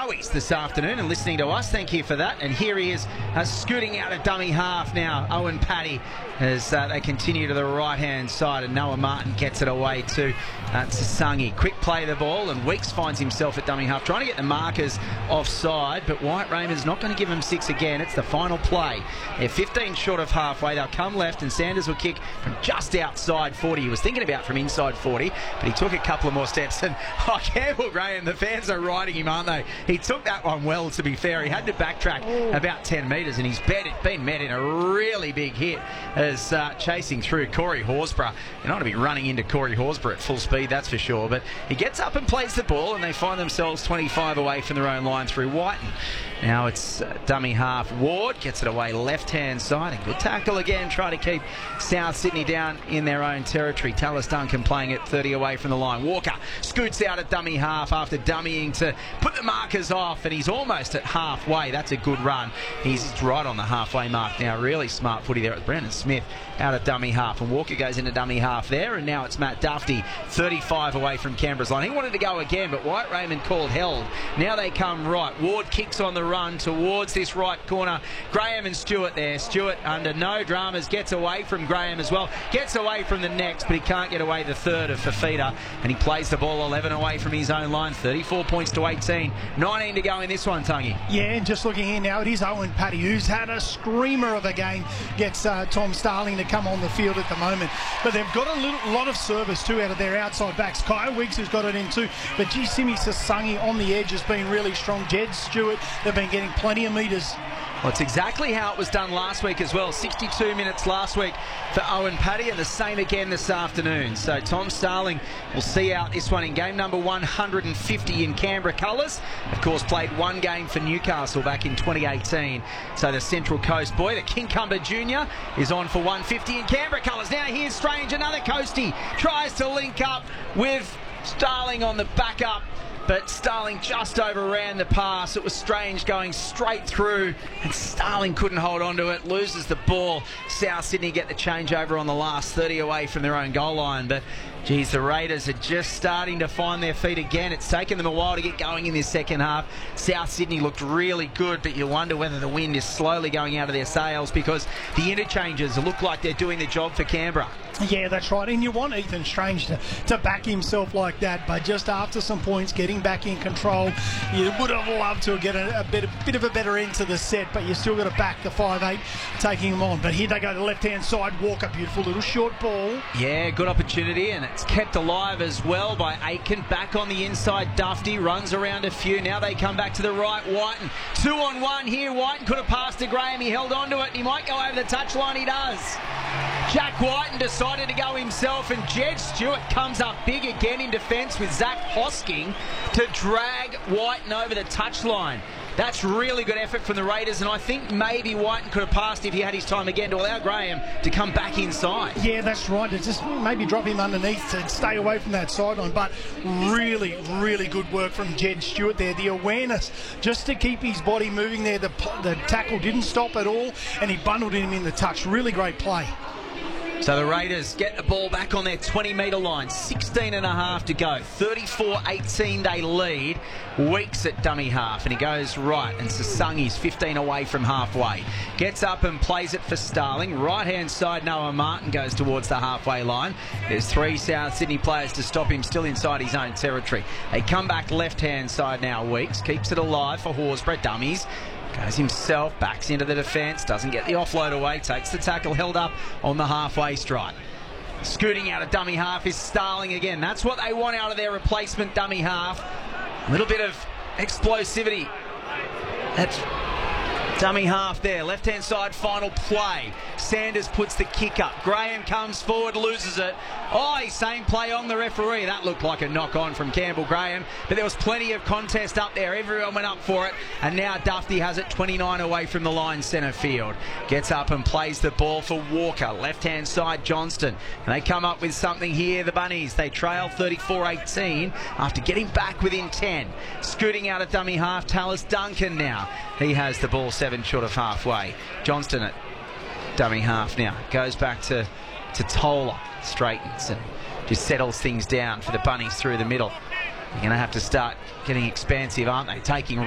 Joey's this afternoon and listening to us. Thank you for that. And here he is scooting out a dummy half now, Owen Paddy, as they continue to the right-hand side, and Noah Martin gets it away to Sasangi. Quick play of the ball, and Weeks finds himself at dummy half, trying to get the markers offside, but White Raymond's not going to give him 6 again. It's the final play. They're 15 short of halfway. They'll come left, and Sanders will kick from just outside 40. He was thinking about from inside 40, but he took a couple of more steps, and Campbell Graham, the fans are riding him, aren't they? He took that one well, to be fair. He had to backtrack about 10 metres, and he's been met in a really big hit as chasing through Corey Horsburgh. You don't want to be running into Corey Horsburgh at full speed, that's for sure, but he gets up and plays the ball, and they find themselves 25 away from their own line through Whiten. Now it's dummy half. Ward gets it away left-hand side, and good tackle again, try to keep South Sydney down in their own territory. Tallis Duncan playing it 30 away from the line. Walker scoots out at dummy half after dummying to put the markers off, and he's almost at halfway. That's a good run. He's right on the halfway mark now. Really smart footy there with Brendan Smith out at dummy half, and Walker goes into dummy half there, and now it's Matt Dufty 35 away from Canberra's line. He wanted to go again, but White Raymond called held. Now they come right. Ward kicks on the run towards this right corner. Graham and Stewart there. Stewart under no dramas gets away from Graham as well. Gets away from the next, but he can't get away the third of Fafita, and he plays the ball 11 away from his own line. 34 points to 18. 19 to go in this one, Tungy. Yeah, and just looking here now, it is Owen Paddy who's had a screamer of a game. Gets Tom Starling to come on the field at the moment. But they've got a lot of service too out of their outside backs. Kyle Weeks has got it in too. But Simi Sasangi on the edge has been really strong. Jed Stewart, they've been getting plenty of metres. Well, it's exactly how it was done last week as well. 62 minutes last week for Owen Paddy, and the same again this afternoon. So Tom Starling will see out this one in game number 150 in Canberra colours. Of course, played one game for Newcastle back in 2018. So the Central Coast boy, the Kincumber Jr., is on for 150 in Canberra colours. Now here's Strange, another coastie, tries to link up with Starling on the backup, but Starling just overran the pass. It was Strange going straight through, and Starling couldn't hold on to it, loses the ball. South Sydney get the changeover on the last 30 away from their own goal line, but geez, the Raiders are just starting to find their feet again. It's taken them a while to get going in this second half. South Sydney looked really good, but you wonder whether the wind is slowly going out of their sails, because the interchanges look like they're doing the job for Canberra. Yeah, that's right, and you want Ethan Strange to back himself like that, but just after some points, getting back in control, you would have loved to get a bit of a better end to the set, but you still got to back the 5'8", taking him on. But here they go to the left-hand side. Walker, beautiful little short ball. Yeah, good opportunity, and it's kept alive as well by Aitken. Back on the inside, Dufty runs around a few. Now they come back to the right. Whiten 2-on-1 here. Whiten could have passed to Graham. He held on to it. He might go over the touchline. He does. Jack Whiten decided to go himself, and Jed Stewart comes up big again in defence with Zach Hosking to drag Whiten over the touchline. That's really good effort from the Raiders, and I think maybe Whiten could have passed if he had his time again to allow Graham to come back inside. Yeah, that's right. To just maybe drop him underneath to stay away from that sideline. But really, really good work from Jed Stewart there. The awareness just to keep his body moving there. The tackle didn't stop at all, and he bundled him in the touch. Really great play. So the Raiders get the ball back on their 20-metre line. 16 and a half to go. 34-18 they lead. Weeks at dummy half, and he goes right, and Sasangi's 15 away from halfway. Gets up and plays it for Starling. Right-hand side, Noah Martin goes towards the halfway line. There's 3 South Sydney players to stop him, still inside his own territory. They come back left-hand side now. Weeks keeps it alive for Horsburgh. Dummies. Goes himself, backs into the defence, doesn't get the offload away, takes the tackle, held up on the halfway stripe. Scooting out of dummy half is Starling again. That's what they want out of their replacement dummy half. A little bit of explosivity. That's dummy half there. Left-hand side, final play. Sanders puts the kick up. Graham comes forward, loses it. Oh, he's saying play on the referee. That looked like a knock-on from Campbell Graham, but there was plenty of contest up there. Everyone went up for it, and now Dufty has it 29 away from the line, centre field. Gets up and plays the ball for Walker. Left-hand side, Johnston. And they come up with something here, the Bunnies. They trail 34-18 after getting back within 10. Scooting out of dummy half, Tallis Duncan now. He has the ball 7 short of halfway. Johnston at dummy half now. Goes back to Tola. Straightens and just settles things down for the Bunnies through the middle. They're going to have to start getting expansive, aren't they? Taking